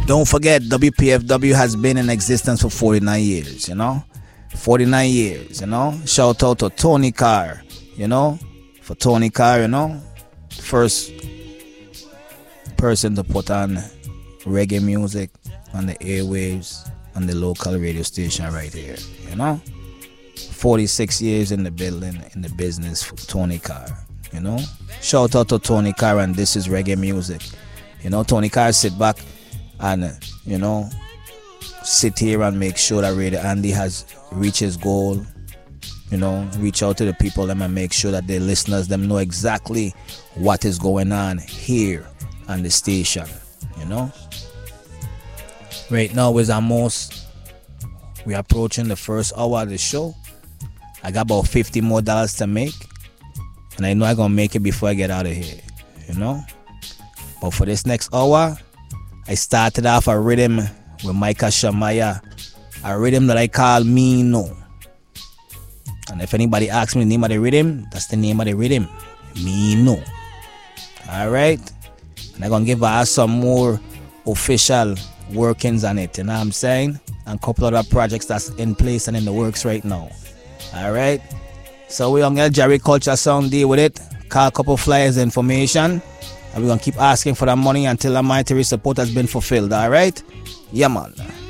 Don't forget, WPFW has been in existence for 49 years, 49 years, Shout out to Tony Carr, For Tony Carr, First person to put on reggae music on the airwaves on the local radio station right here, 46 years in the building, in the business for Tony Carr, Shout out to Tony Carr, and this is reggae music. Tony Carr sit back and, sit here and make sure that Radio Andy has reached his goal. Reach out to the people them and make sure that the listeners them know exactly what is going on here on the station. Right now is we're approaching the first hour of the show. I got about $50 more to make, and I know I'm gonna make it before I get out of here. But for this next hour, I started off a rhythm with Micah Shamaya, a rhythm that I call Me No. And if anybody asks me the name of the rhythm, that's the name of the rhythm, Me No. Alright? And I'm going to give her some more official workings on it, you know what I'm saying? And a couple other projects that's in place and in the works right now. Alright? So we're going to get Jerry Culture Sound, deal with it, call a couple flyers information, and we're going to keep asking for that money until the monetary support has been fulfilled. Alright? Yeah, man.